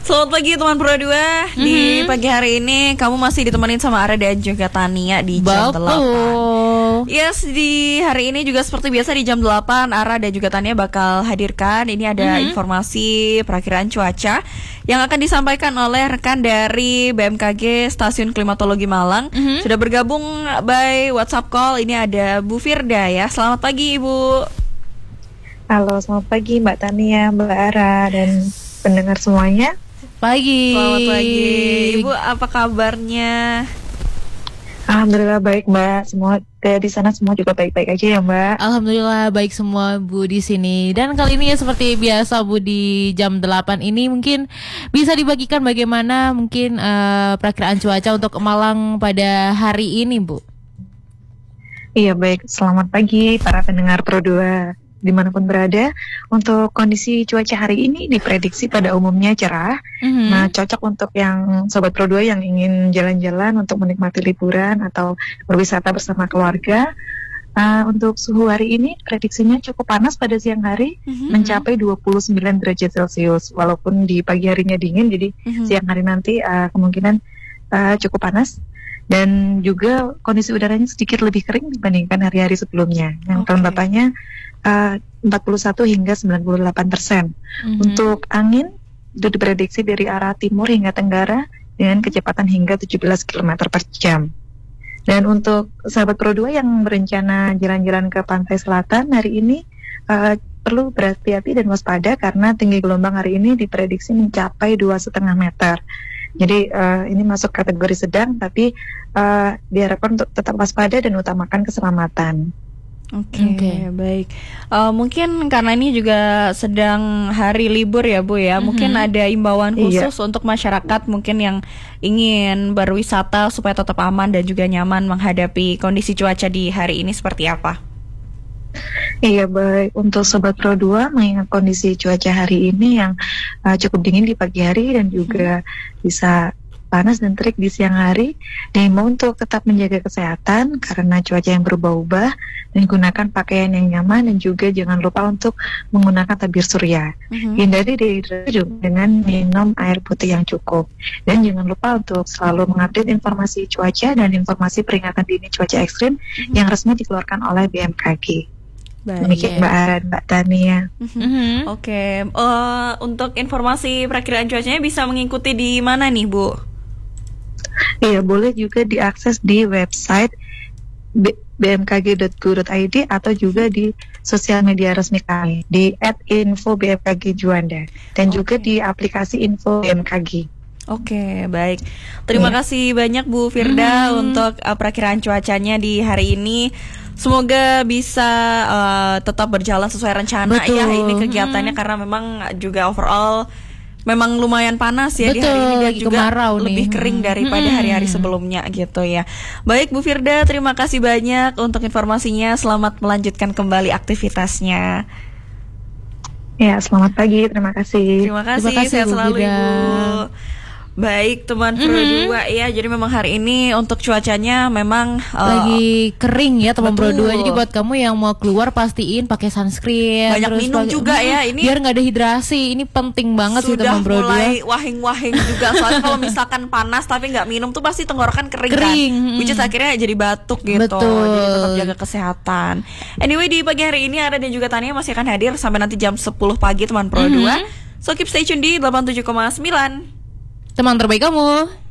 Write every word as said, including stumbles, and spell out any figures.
Selamat pagi teman Pro dua. Mm-hmm. Di pagi hari ini kamu masih ditemenin sama Ara dan juga Tania di jam delapan. Yes, di hari ini juga seperti biasa di jam delapan Ara dan juga Tania bakal hadirkan. Ini ada mm-hmm. informasi perakiraan cuaca yang akan disampaikan oleh rekan dari B M K G Stasiun Klimatologi Malang. Mm-hmm. Sudah bergabung by WhatsApp call. Ini ada Bu Firda ya. Selamat pagi Ibu. Halo, selamat pagi Mbak Tania, Mbak Ara, dan pendengar semuanya. Pagi. Selamat pagi. Ibu, apa kabarnya? Alhamdulillah baik Mbak. Semua di sana semua juga baik-baik aja ya Mbak. Alhamdulillah baik semua Bu di sini. Dan kali ini ya seperti biasa Bu di jam delapan ini mungkin bisa dibagikan bagaimana mungkin uh, perakiraan cuaca untuk Malang pada hari ini Bu. Iya baik. Selamat pagi para pendengar Pro dua. Dimanapun berada, untuk kondisi cuaca hari ini diprediksi pada umumnya cerah. Mm-hmm. Nah, cocok untuk yang Sobat Pro dua yang ingin jalan-jalan untuk menikmati liburan atau berwisata bersama keluarga. Uh, untuk suhu hari ini prediksinya cukup panas pada siang hari, mm-hmm. mencapai dua puluh sembilan derajat Celcius. Walaupun di pagi harinya dingin, jadi mm-hmm. siang hari nanti uh, kemungkinan uh, cukup panas. Dan juga kondisi udaranya sedikit lebih kering dibandingkan hari-hari sebelumnya. Yang okay. kelembapannya uh, empat puluh satu hingga sembilan puluh delapan persen. Mm-hmm. Untuk angin itu diprediksi dari arah timur hingga tenggara dengan kecepatan hingga tujuh belas kilometer per jam. Dan untuk sahabat Pro dua yang berencana jalan-jalan ke pantai selatan hari ini uh, perlu berhati-hati dan waspada karena tinggi gelombang hari ini diprediksi mencapai dua koma lima meter. Jadi uh, ini masuk kategori sedang, tapi uh, diharapkan untuk tetap waspada dan utamakan keselamatan. Oke, okay, okay. Baik. Uh, mungkin karena ini juga sedang hari libur ya Bu ya, mm-hmm. mungkin ada imbauan khusus iya. untuk masyarakat mungkin yang ingin berwisata supaya tetap aman dan juga nyaman menghadapi kondisi cuaca di hari ini seperti apa? Iya baik, untuk Sobat Pro dua mengingat kondisi cuaca hari ini yang uh, cukup dingin di pagi hari dan juga hmm. bisa panas dan terik di siang hari, diimbau untuk tetap menjaga kesehatan karena cuaca yang berubah-ubah dan gunakan pakaian yang nyaman dan juga jangan lupa untuk menggunakan tabir surya. Hmm. Hindari dehidrasi dengan minum air putih yang cukup dan jangan lupa untuk selalu mengupdate informasi cuaca dan informasi peringatan dini cuaca ekstrim hmm. yang resmi dikeluarkan oleh B M K G. Demikian Mbak Ara, Mbak Tania. Mm-hmm. Oke, okay. uh, untuk informasi perakiraan cuacanya bisa mengikuti di mana nih Bu? Iya, boleh juga diakses di website b m k g dot go dot i d atau juga di sosial media resmi kami di at info b m k g juanda dan okay. juga di aplikasi info B M K G. Oke, okay, baik. Terima yeah. kasih banyak Bu Firda mm-hmm. untuk uh, perakiraan cuacanya di hari ini. Semoga bisa uh, tetap berjalan sesuai rencana. Betul. Ya ini kegiatannya hmm. karena memang juga overall memang lumayan panas ya. Betul, di hari ini dan juga lebih nih. kering daripada hmm. hari-hari sebelumnya gitu ya. Baik Bu Firda, terima kasih banyak untuk informasinya. Selamat melanjutkan kembali aktivitasnya. Ya, selamat pagi. Terima kasih. Terima kasih. Terima kasih sehat selalu Ibu. Baik teman Pro mm-hmm. dua ya. Jadi memang hari ini untuk cuacanya memang uh, lagi kering ya teman Pro dua. Jadi buat kamu yang mau keluar pastiin pakai sunscreen. Banyak terus minum pake, juga ya ini. Biar nggak dehidrasi. Ini penting banget sih teman Pro dua. Sudah mulai wahing-wahing juga. Soalnya kalau misalkan panas tapi nggak minum tuh pasti tenggorokan kering, kering. kan. Which is akhirnya jadi batuk gitu. Betul. Jadi tetap jaga kesehatan. Anyway di pagi hari ini Ara dan juga Tania masih akan hadir sampai nanti jam sepuluh pagi teman Pro dua. Mm-hmm. So keep stay tune di delapan puluh tujuh koma sembilan. Teman terbaik kamu.